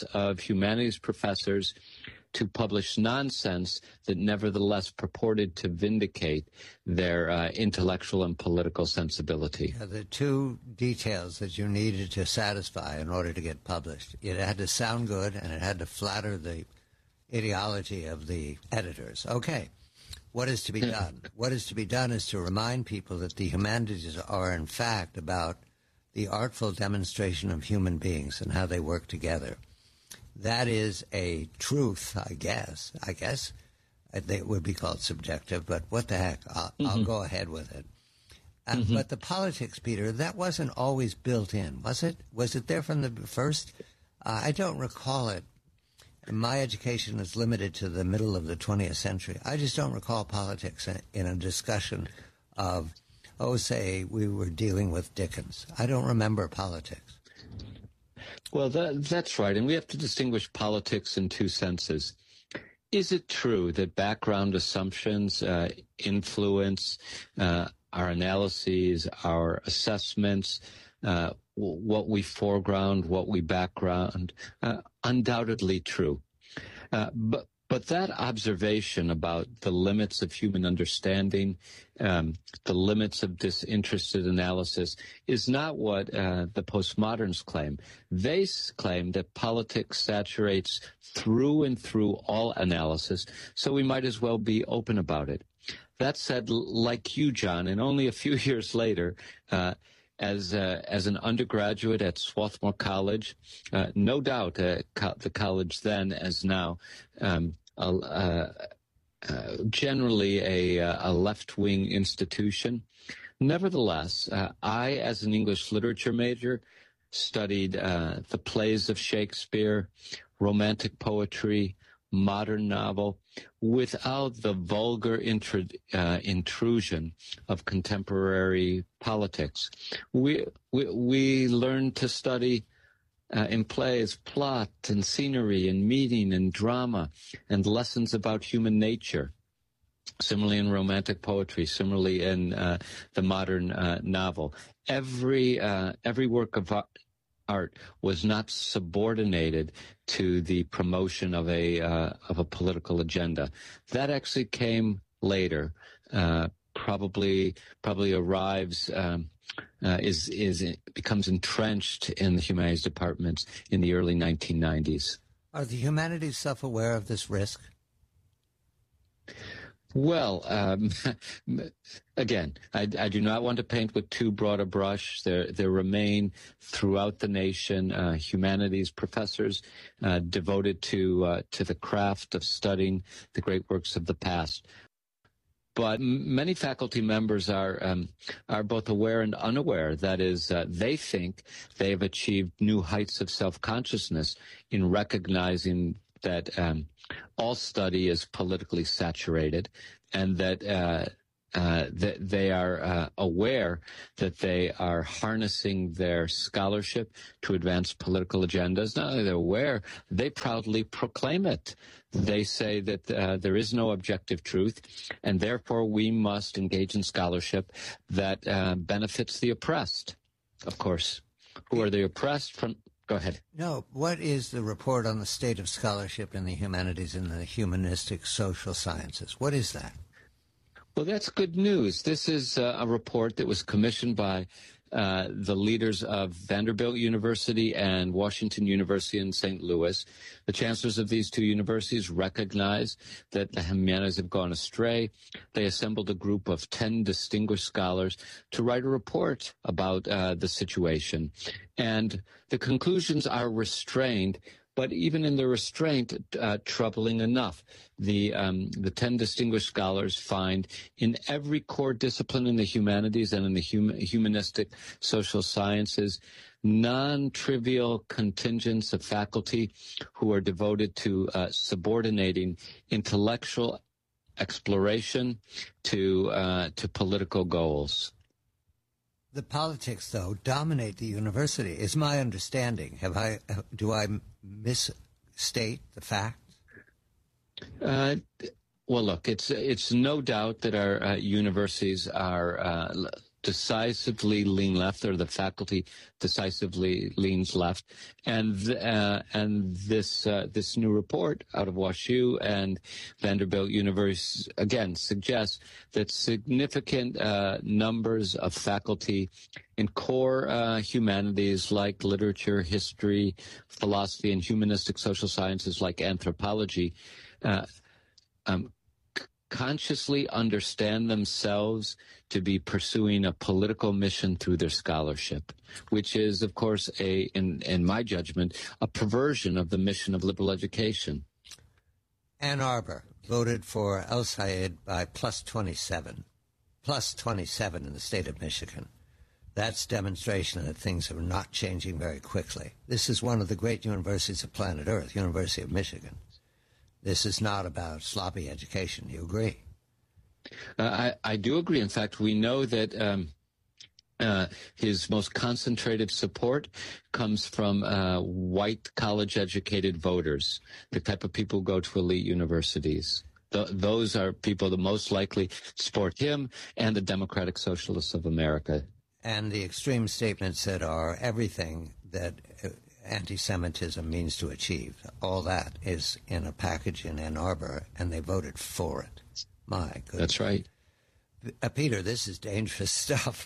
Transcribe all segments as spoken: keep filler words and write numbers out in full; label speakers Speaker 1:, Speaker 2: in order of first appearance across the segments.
Speaker 1: willingness of humanities professors to publish nonsense that nevertheless purported to vindicate their uh, intellectual and political sensibility.
Speaker 2: Yeah, the two details that you needed to satisfy in order to get published. It had to sound good, and it had to flatter the ideology of the editors. Okay, what is to be done? What is to be done is to remind people that the humanities are, in fact, about the artful demonstration of human beings and how they work together. That is a truth, I guess. I guess it would be called subjective, but what the heck? I'll, mm-hmm. I'll go ahead with it. Uh, mm-hmm. But the politics, Peter, that wasn't always built in, was it? Was it there from the first? Uh, I don't recall it. My education is limited to the middle of the twentieth century. I just don't recall politics in, in a discussion of, oh, say, we were dealing with Dickens. I don't remember politics.
Speaker 1: Well, that, that's right, and we have to distinguish politics in two senses. Is it true that background assumptions uh, influence uh, our analyses, our assessments, uh, what we foreground, what we background? Uh, undoubtedly true. Uh, but But that observation about the limits of human understanding, um, the limits of disinterested analysis, is not what uh, the postmoderns claim. They claim that politics saturates through and through all analysis, so we might as well be open about it. That said, like you, John, and only a few years later, uh, As uh, as an undergraduate at Swarthmore College, uh, no doubt uh, co- the college then as now, um, uh, uh, generally a, a left-wing institution. Nevertheless, uh, I, as an English literature major, studied uh, the plays of Shakespeare, romantic poetry, modern novel, without the vulgar intru- uh, intrusion of contemporary politics. We we, we learned to study uh, in plays plot and scenery and meaning and drama and lessons about human nature. Similarly in romantic poetry, similarly in uh, the modern uh, novel. Every uh, every work of art art was not subordinated to the promotion of a uh, of a political agenda. That actually came later. Uh, probably probably arrives um, uh, is is becomes entrenched in the humanities departments in the early nineteen nineties.
Speaker 2: Are the humanities self-aware of this risk?
Speaker 1: Well, um, again, I, I do not want to paint with too broad a brush. There, there remain throughout the nation uh, humanities professors uh, devoted to uh, to the craft of studying the great works of the past. But many faculty members are um, are both aware and unaware. That is, uh, they think they have achieved new heights of self-consciousness in recognizing that um, all study is politically saturated, and that uh, uh, that they are uh, aware that they are harnessing their scholarship to advance political agendas. Not only they're aware, they proudly proclaim it. They say that uh, there is no objective truth, and therefore we must engage in scholarship that uh, benefits the oppressed. Of course, who are the oppressed from? Go ahead.
Speaker 2: No, what is the report on the state of scholarship in the humanities and the humanistic social sciences? What is that?
Speaker 1: Well, that's good news. This is uh, a report that was commissioned by uh, the leaders of Vanderbilt University and Washington University in Saint Louis. The chancellors of these two universities recognize that the humanities have gone astray. They assembled a group of ten distinguished scholars to write a report about uh, the situation. And the conclusions are restrained, but even in the restraint, uh, troubling enough. The um, the ten distinguished scholars find in every core discipline in the humanities and in the hum- humanistic social sciences, non-trivial contingents of faculty who are devoted to uh, subordinating intellectual exploration to uh, to political goals.
Speaker 2: The politics, though, dominate the university, is my understanding. Have I? Do I misstate the facts?
Speaker 1: Uh, well, look, it's it's no doubt that our uh, universities are uh, decisively lean left, or the faculty decisively leans left, and uh, and this uh, this new report out of WashU and Vanderbilt University again suggests that significant uh, numbers of faculty in core uh, humanities like literature, history, philosophy, and humanistic social sciences like anthropology uh, um, consciously understand themselves to be pursuing a political mission through their scholarship, which is, of course, a, in, in my judgment, a perversion of the mission of liberal education.
Speaker 2: Ann Arbor voted for El-Sayed by plus twenty-seven, plus twenty-seven in the state of Michigan. That's demonstration that things are not changing very quickly. This is one of the great universities of planet Earth, University of Michigan. This is not about sloppy education. You agree?
Speaker 1: Uh, I, I do agree. In fact, we know that um, uh, his most concentrated support comes from uh, white college-educated voters, the type of people who go to elite universities. Th- those are people the most likely to support him and the Democratic Socialists of America.
Speaker 2: And the extreme statements that are everything that uh, anti-Semitism means to achieve. All that is in a package in Ann Arbor, and they voted for it. My goodness.
Speaker 1: That's right.
Speaker 2: Uh, Peter, this is dangerous stuff.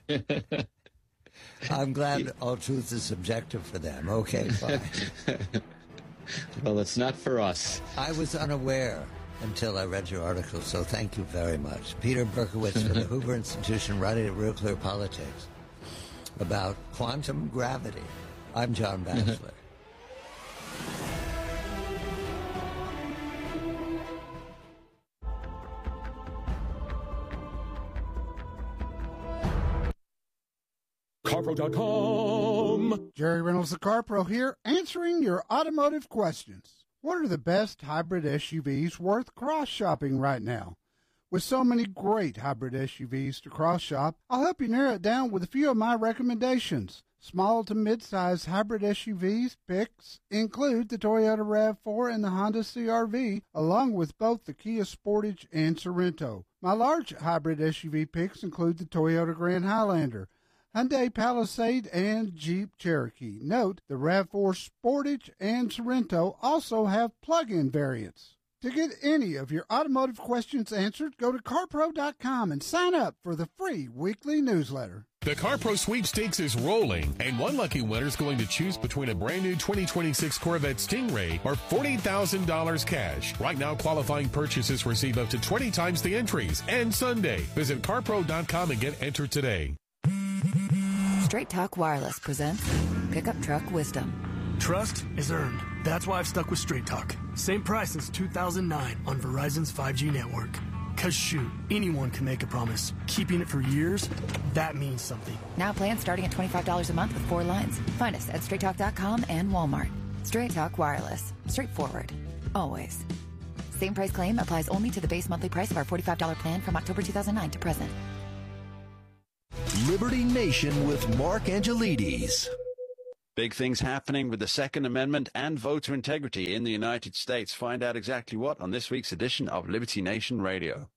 Speaker 2: I'm glad all truth is subjective for them. Okay, fine.
Speaker 1: Well, it's not for us.
Speaker 2: I was unaware until I read your article, so thank you very much. Peter Berkowitz from the Hoover Institution, writing at Real Clear Politics about quantum gravity. I'm John Batchelor.
Speaker 3: CarPro dot com.
Speaker 4: Jerry Reynolds, the CarPro here, answering your automotive questions. What are the best hybrid S U Vs worth cross-shopping right now? With so many great hybrid S U Vs to cross-shop, I'll help you narrow it down with a few of my recommendations. Small to mid-size hybrid S U Vs picks include the Toyota RAV four and the Honda C R V, along with both the Kia Sportage and Sorento. My large hybrid S U V picks include the Toyota Grand Highlander, Hyundai Palisade, and Jeep Cherokee. Note, the RAV four Sportage and Sorento also have plug-in variants. To get any of your automotive questions answered, go to CarPro dot com and sign up for the free weekly newsletter.
Speaker 3: The CarPro sweepstakes is rolling, and one lucky winner is going to choose between a brand new twenty twenty-six Corvette Stingray or forty thousand dollars cash. Right now, qualifying purchases receive up to twenty times the entries. And Sunday, visit CarPro dot com and get entered today.
Speaker 5: Straight Talk Wireless presents Pickup Truck Wisdom.
Speaker 6: Trust is earned. That's why I've stuck with Straight Talk. Same price since two thousand nine on Verizon's five G network. Cause shoot, anyone can make a promise. Keeping it for years, that means something.
Speaker 5: Now plans starting at twenty-five dollars a month with four lines. Find us at straight talk dot com and Walmart. Straight Talk Wireless. Straightforward. Always. Same price claim applies only to the base monthly price of our forty-five dollars plan from October two thousand nine to present.
Speaker 7: Liberty Nation with Mark Angelides.
Speaker 8: Big things happening with the Second Amendment and voter integrity in the United States. Find out exactly what on this week's edition of Liberty Nation Radio.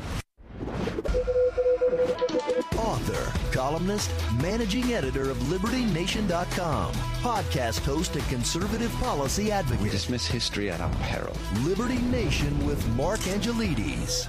Speaker 7: Author, columnist, managing editor of Liberty Nation dot com, podcast host and conservative policy advocate.
Speaker 8: We dismiss history at our peril.
Speaker 7: Liberty Nation with Mark Angelides.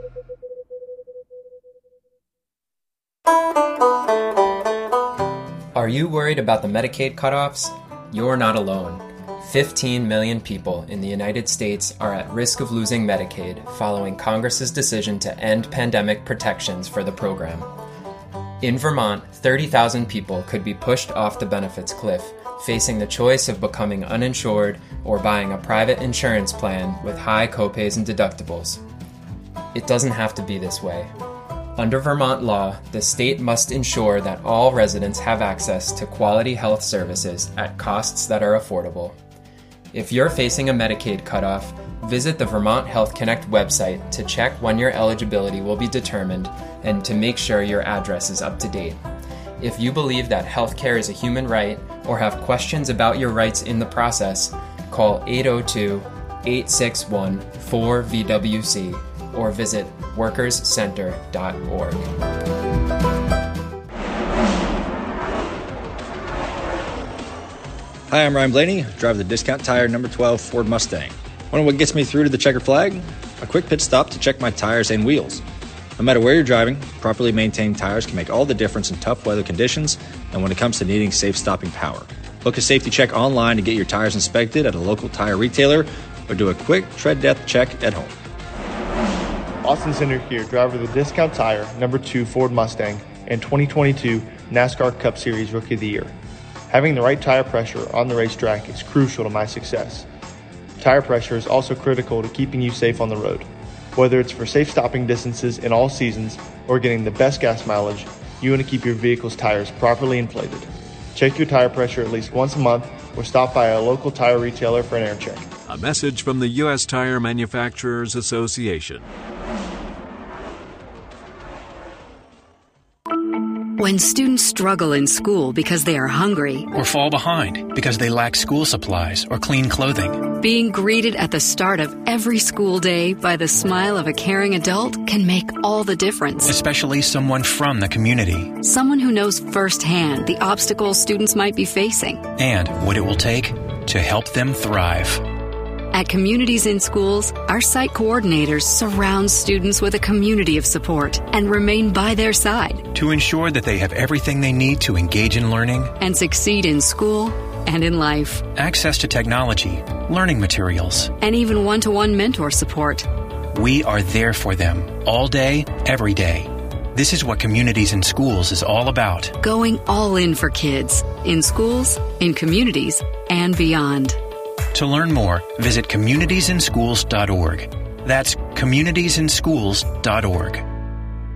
Speaker 9: Are you worried about the Medicaid cutoffs? You're not alone. fifteen million people in the United States are at risk of losing Medicaid following Congress's decision to end pandemic protections for the program. In Vermont, thirty thousand people could be pushed off the benefits cliff, facing the choice of becoming uninsured or buying a private insurance plan with high copays and deductibles. It doesn't have to be this way. Under Vermont law, the state must ensure that all residents have access to quality health services at costs that are affordable. If you're facing a Medicaid cutoff, visit the Vermont Health Connect website to check when your eligibility will be determined and to make sure your address is up to date. If you believe that healthcare is a human right or have questions about your rights in the process, call eight oh two, eight six one, four V W C or visit workers center dot org.
Speaker 10: Hi, I'm Ryan Blaney, driver of the Discount Tire number twelve Ford Mustang. Wonder what gets me through to the checker flag? A quick pit stop to check my tires and wheels. No matter where you're driving, properly maintained tires can make all the difference in tough weather conditions and when it comes to needing safe stopping power. Book a safety check online to get your tires inspected at a local tire retailer or do a quick tread depth check at home.
Speaker 11: Austin Center here, driver of the Discount Tire number two Ford Mustang and twenty twenty-two NASCAR Cup Series Rookie of the Year. Having the right tire pressure on the racetrack is crucial to my success. Tire pressure is also critical to keeping you safe on the road. Whether it's for safe stopping distances in all seasons or getting the best gas mileage, you want to keep your vehicle's tires properly inflated. Check your tire pressure at least once a month or stop by a local tire retailer for an air check.
Speaker 12: A message from the U S Tire Manufacturers Association.
Speaker 13: When students struggle in school because they are hungry
Speaker 14: or fall behind because they lack school supplies or clean clothing,
Speaker 13: being greeted at the start of every school day by the smile of a caring adult can make all the difference.
Speaker 14: Especially someone from the community.
Speaker 13: Someone who knows firsthand the obstacles students might be facing
Speaker 14: and what it will take to help them thrive.
Speaker 13: At Communities in Schools, our site coordinators surround students with a community of support and remain by their side
Speaker 14: to ensure that they have everything they need to engage in learning
Speaker 13: and succeed in school and in life.
Speaker 14: Access to technology, learning materials,
Speaker 13: and even one-to-one mentor support.
Speaker 14: We are there for them all day, every day. This is what Communities in Schools is all about.
Speaker 13: Going all in for kids, in schools, in communities, and beyond.
Speaker 14: To learn more, visit communities in schools dot org. That's communities in schools dot org.